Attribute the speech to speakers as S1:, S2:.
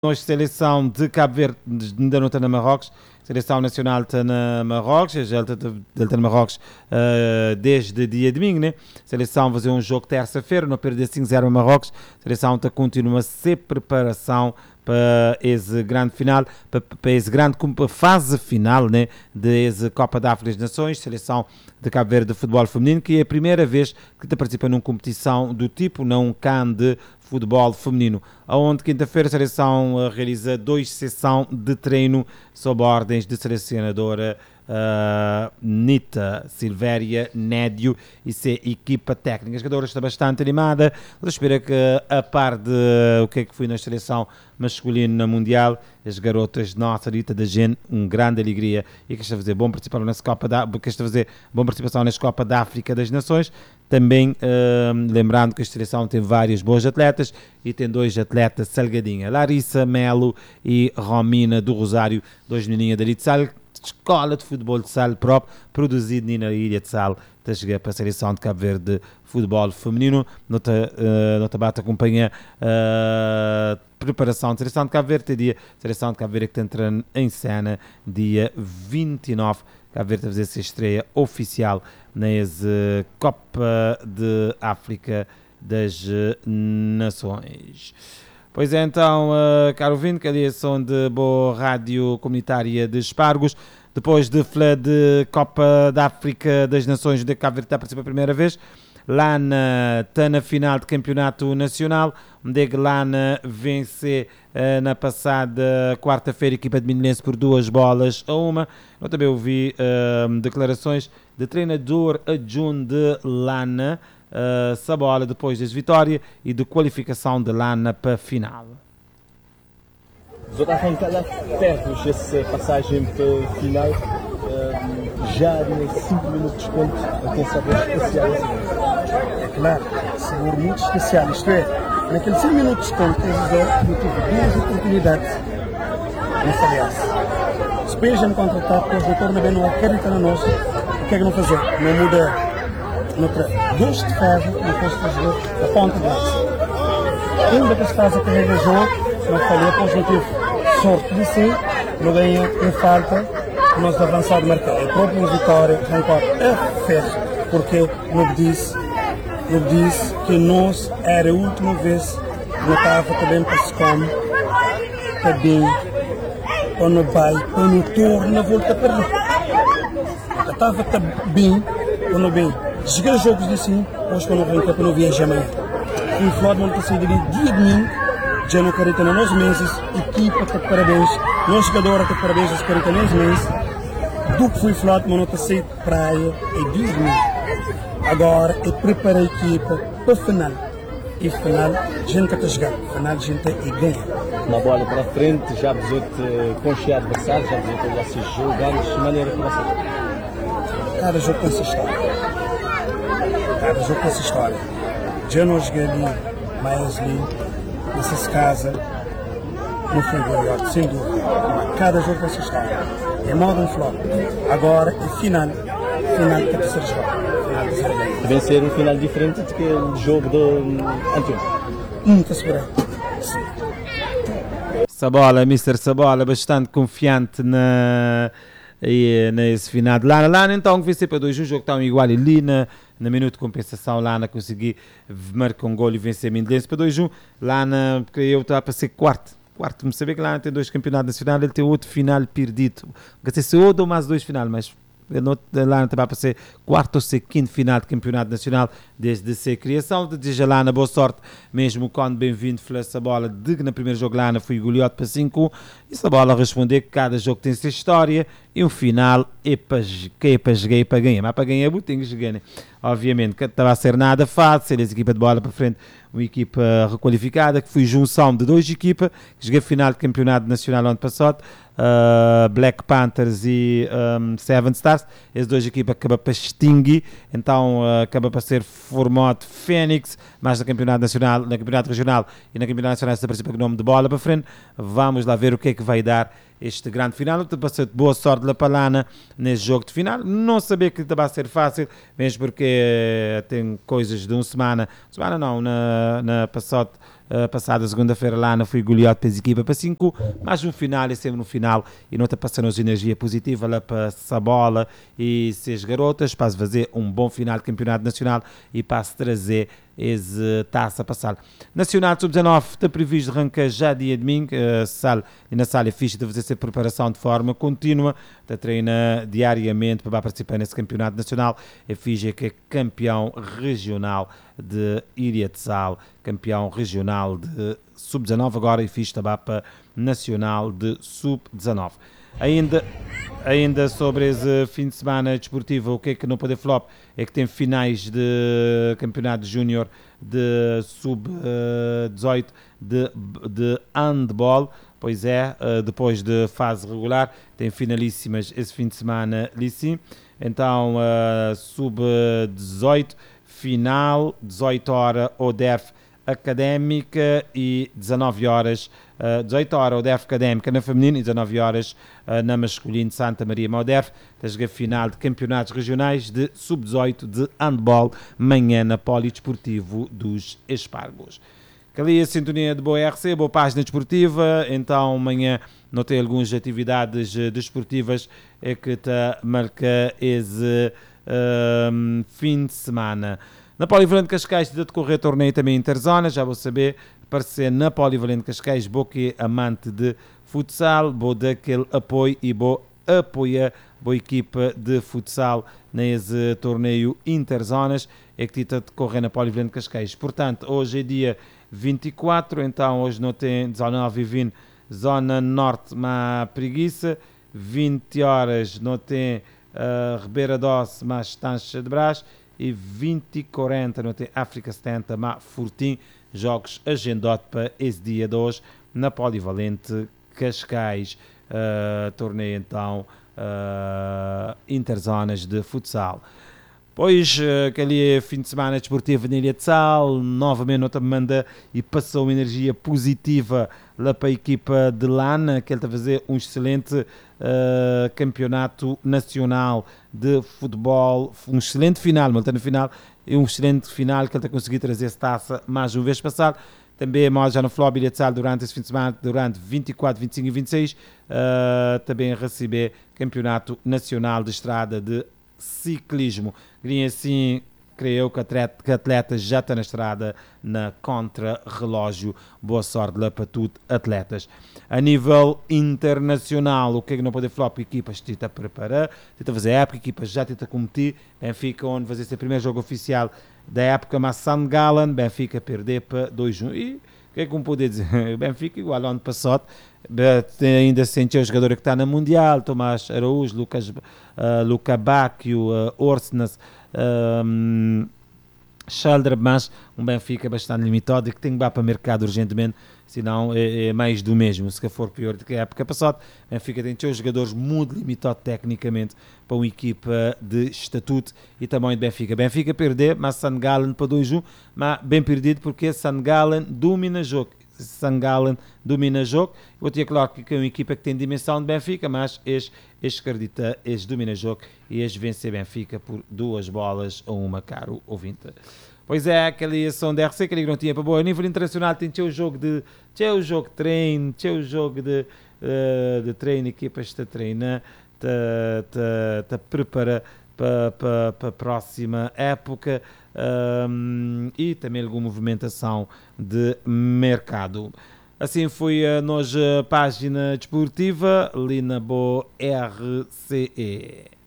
S1: Nós, seleção de Cabo Verde, ainda não está na Marrocos. Seleção nacional está na Marrocos, já está na Marrocos desde dia domingo, né? Seleção fazer um jogo terça-feira, não perder 5-0 a Marrocos. Seleção está continua sem preparação para esse grande final, para esse grande fase final, né, da Copa da África das Nações, seleção de Cabo Verde de futebol feminino, que é a primeira vez que está participando numa competição do tipo, não CAN de futebol feminino, onde quinta-feira a seleção realiza 2 sessões de treino sob ordens de selecionadora Nita Silvéria Nédio e sua equipa técnica. A jogadora está bastante animada. Ela espera que, a par de o que é que foi na seleção masculina na Mundial, as garotas nossa Rita da Gen, uma grande alegria, e que está a fazer boa participação nessa Copa da África das Nações. Também lembrando que a seleção tem vários bons atletas e tem 2 atletas salgadinha, Larissa Melo e Romina do Rosário, 2 menininhas da Sal, escola de futebol de Sal próprio, produzido na ilha de Sal, está a chegar para a seleção de Cabo Verde de futebol feminino. Nota bate acompanha a preparação da seleção de Cabo Verde, dia seleção de Cabo Verde que entra em cena dia 29. Cabo Verde a fazer essa estreia oficial na Copa de África das Nações. Pois é, então, caro ouvinte, que é a som de boa rádio comunitária de Espargos, depois de falar de Copa da África das Nações, onde Cabo Verde está a participar a primeira vez. Lana está na final de campeonato nacional, onde Lana vence na passada quarta-feira a equipa de Mindelense por 2-1. Eu também ouvi declarações de treinador adjunto de Lana, Sabola, depois da vitória e de qualificação de Lana para a final.
S2: Já está lá perto dessa passagem para a final, já nesses 5 minutos de desconto, tem sabor especial.
S3: É claro, sabor muito especial, isto é, naqueles 5 minutos de desconto, eu tive 2 oportunidades de falhar. Depois já me contratar, porque o doutor também não acredita na nós, o que é que não fazer? Não muda, não traz 2 de fase, não posso fazer a ponta de lança. Ainda que se faz a carreira de jogo, não falhei, pois não tive sorte de si, não ganha em falta, o nosso avançado marcou. A própria vitória, rancor a ferro, porque não disse que nós era a última vez que não estava também para se come, também, ou não vai, ou não torna a volta para lá. Estava bem, ou não bem. Cheguei aos jogos de assim, hoje quando eu venho para não viajar amanhã. Fui falado não ter saído dia de mim, já não acredito nos nossos meses, equipa está de parabéns, nós jogadores está de parabéns, nós acreditamos nos meses, do que fui falado, mas não está saído de praia, é dia de mim. Agora, eu preparei a equipa para a final. E a final, a gente está a jogar. A final, a gente ganha.
S2: Uma bola para a frente, já vos conchear adversário, já vos já se jogar de maneira que vai ser.
S3: Cada jogo com essa história. Cada jogo com essa história. Já não joguei ali, mais ali, nessas casas. Não foi goleado, sem dúvida. Mas cada jogo com essa história. É modo de flop. Agora, a final da terceira jogo.
S2: Deve ser um final diferente do que o jogo do anterior.
S3: Muita segurança.
S1: Sabola, Mr. Sabola, bastante confiante nesse final de Lana. Então, vencer para 2 um jogo tão igual ali na minuto de compensação. Lana conseguiu marcar um gol e vencer Mindelense para 2-1. Lana, porque eu estava para ser quarto, me saber que Lana tem 2 campeonatos nacionais, ele tem outro final perdido. Não sei se outro ou mais 2 finais, mas Lana também para ser quarto ou quinto final de campeonato nacional desde sua criação. Desejo a Lana boa sorte, mesmo quando bem-vindo foi essa bola de que no primeiro jogo Lana foi goleado para 5-1, e essa bola responder que cada jogo tem sua história e um final é para jogar e para ganhar, mas para ganhar é tem que jogar, né? Obviamente que estava a ser nada fácil, essa equipa de bola para frente, uma equipa requalificada que foi junção de 2 equipas que joguei a final de campeonato nacional ano passado, Black Panthers e Seven Stars. As 2 equipas acabam para extinguir, então acaba para ser formato Fênix, mas no campeonato nacional, no campeonato regional e no campeonato nacional se participa com o nome de bola para frente. Vamos lá ver o que é que vai dar este grande final. Para ser de boa sorte da Palana nesse jogo de final. Não saber que vai ser fácil, mesmo porque tem coisas de uma semana não, na passada passada segunda-feira lá não foi goleado para a equipa para 5, mas no final é sempre no final e não está passando energia positiva lá para essa bola e seis garotas para fazer um bom final de campeonato nacional e para se trazer esse taça a passar. Nacional Sub-19 está previsto arrancar já dia domingo, e na sala é fixe de fazer essa preparação de forma contínua, está treina diariamente para participar nesse campeonato nacional, é fixe que é campeão regional de Iria de Sal, campeão regional de Sub-19 agora e fixe também para nacional de Sub-19. Ainda sobre esse fim de semana desportivo, o que é que não pode flop é que tem finais de campeonato júnior de sub-18 de handball, pois é, depois de fase regular, tem finalíssimas esse fim de semana ali sim, então sub-18, final, 18 horas, ODEF Académica e 19 horas, 18 horas ODEF Académica na feminina e 19 horas na masculina Santa Maria Moderf, a final de campeonatos regionais de sub-18 de handball, manhã na Polidesportivo dos Espargos. Ali a sintonia de boa RC, boa página desportiva, então amanhã não tem algumas atividades desportivas é que está marca esse fim de semana. Na Polivalente Cascais de decorrer torneio também interzona, já vou saber, aparecer na Polivalente Cascais, vou que é amante de futsal, vou dar aquele apoio e vou apoiar a equipa de futsal nesse torneio interzonas, é que está a decorrer na Polivalente Cascais. Portanto, hoje é dia 24, então hoje não tem 19 e 20, zona norte, mas preguiça, 20 horas não tem Ribeira Doce, mas Estancha de Brás, e 20h40 não tem África 70, mas Furtim, jogos agendados para esse dia de hoje na Polivalente Cascais, torneio então interzonas de futsal. Pois, aquele fim de semana desportivo na Ilha de Sal, novamente outra manda e passou uma energia positiva lá para a equipa de Lana, que ele está a fazer um excelente campeonato nacional de futebol, um excelente final, mas está no final, e um excelente final que ele está a conseguir trazer essa taça mais uma vez passado. Também mais já no Flow Ilha de Sal durante esse fim de semana, durante 24, 25 e 26, também a receber campeonato nacional de estrada de ciclismo. E assim, creio que atletas já estão na estrada na contra-relógio. Boa sorte lá para tudo, atletas. A nível internacional, o que é que não pode falar para equipas? Tenta preparar, tenta fazer época, equipas já tenta competir. Benfica, onde fazer esse primeiro jogo oficial da época, mas St. Gallen, Benfica perder para 2-1. E o que é que pode dizer? Benfica, igual ao ano passado, ainda sentiu o jogador que está na Mundial, Tomás Araújo, Luca Bacchio, Orsnes, Schalder, mas um Benfica bastante limitado e que tem que ir para o mercado urgentemente, senão é mais do mesmo, se for pior do que a época passada. Benfica tem os jogadores muito limitados tecnicamente para uma equipa de estatuto e também de Benfica. Benfica perder, mas St. Gallen para 2-1, mas bem perdido porque St. Gallen domina o jogo. St. Gallen domina o jogo. Eu tinha claro que é uma equipa que tem dimensão de Benfica, mas acredita, domina o jogo e vence Benfica por 2-1, caro ouvinte. Pois é, aquela ação da RC que ele não tinha para boa. A nível internacional tem o jogo de treino, o jogo de treino, equipas está a treinar, está a preparar para a próxima época e também alguma movimentação de mercado. Assim foi a nossa página desportiva ali na Boa RCE.